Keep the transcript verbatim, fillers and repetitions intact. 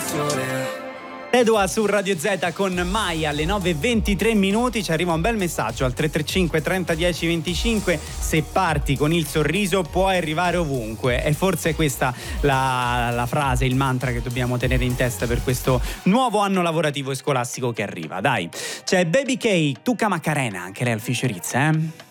sole. Edua su Radio Z con Mai alle nove e ventitré minuti. Ci arriva un bel messaggio al tre tre cinque trenta dieci venticinque. Se parti con il sorriso puoi arrivare ovunque. E forse è questa la, la frase, il mantra che dobbiamo tenere in testa per questo nuovo anno lavorativo e scolastico che arriva. Dai, c'è Baby K, Tuca Macarena, anche lei al Fisherizza, eh?